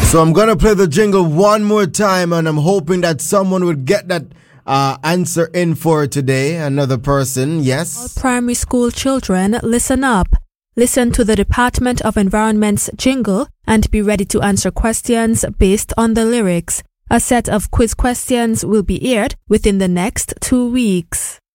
So I'm gonna play the jingle one more time, and I'm hoping that someone would get that answer in for today. Another person, yes. All primary school children, listen up. Listen to the Department of Environment's jingle and be ready to answer questions based on the lyrics. A set of quiz questions will be aired within the next 2 weeks.